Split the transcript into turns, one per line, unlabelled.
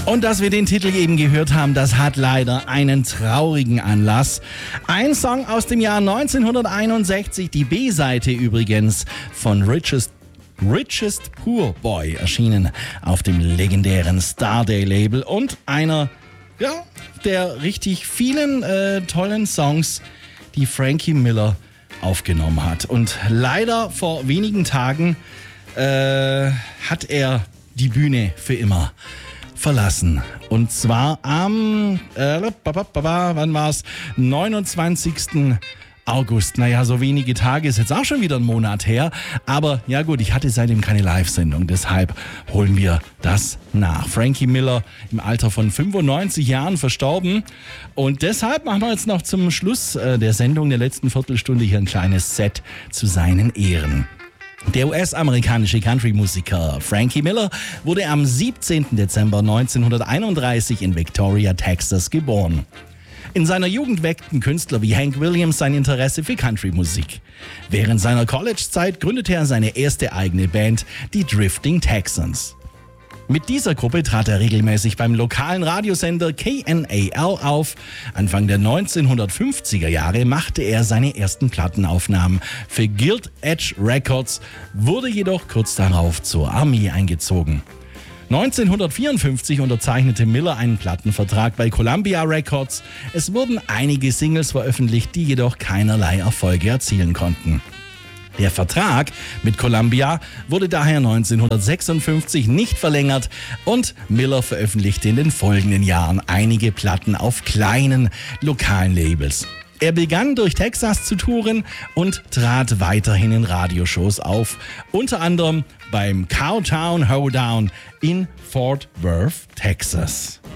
Und dass wir den Titel eben gehört haben, das hat leider einen traurigen Anlass. Ein Song aus dem Jahr 1961, die B-Seite übrigens von Richest Poor Boy, erschienen auf dem legendären Starday-Label und einer der richtig vielen tollen Songs, die Frankie Miller aufgenommen hat. Und leider vor wenigen Tagen hat er die Bühne für immer verlassen. Und zwar am, wann war's? 29. August. Naja, so wenige Tage ist jetzt auch schon wieder ein Monat her. Aber ja gut, ich hatte seitdem keine Live-Sendung. Deshalb holen wir das nach. Frankie Miller im Alter von 95 Jahren verstorben. Und deshalb machen wir jetzt noch zum Schluss der Sendung der letzten Viertelstunde hier ein kleines Set zu seinen Ehren. Der US-amerikanische Country-Musiker Frankie Miller wurde am 17. Dezember 1931 in Victoria, Texas geboren. In seiner Jugend weckten Künstler wie Hank Williams sein Interesse für Country-Musik. Während seiner College-Zeit gründete er seine erste eigene Band, die Drifting Texans. Mit dieser Gruppe trat er regelmäßig beim lokalen Radiosender KNAL auf. Anfang der 1950er Jahre machte er seine ersten Plattenaufnahmen für Gilt Edge Records, wurde jedoch kurz darauf zur Armee eingezogen. 1954 unterzeichnete Miller einen Plattenvertrag bei Columbia Records. Es wurden einige Singles veröffentlicht, die jedoch keinerlei Erfolge erzielen konnten. Der Vertrag mit Columbia wurde daher 1956 nicht verlängert und Miller veröffentlichte in den folgenden Jahren einige Platten auf kleinen lokalen Labels. Er begann durch Texas zu touren und trat weiterhin in Radioshows auf, unter anderem beim Cowtown Hoedown in Fort Worth, Texas.